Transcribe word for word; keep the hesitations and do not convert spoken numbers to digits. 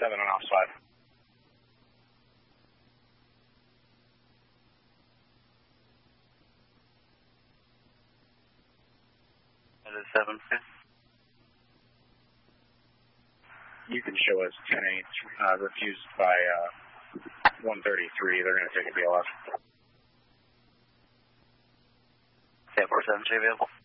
seven on ops five. That is seven, please. You can show us ten eight, uh, refused by uh, one thirty-three. They're going to take a B L S. ten four seven, J available.